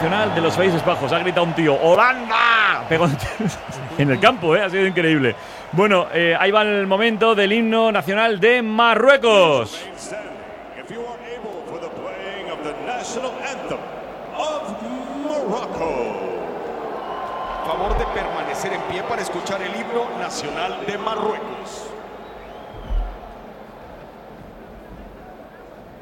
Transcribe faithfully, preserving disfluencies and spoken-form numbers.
nacional de los Países Bajos. Ha gritado un tío, ¡Holanda! Pegó en el campo, ¿eh? Ha sido increíble. Bueno, eh, ahí va el momento del himno nacional de Marruecos. Favor de permanecer en pie para escuchar el himno nacional de Marruecos.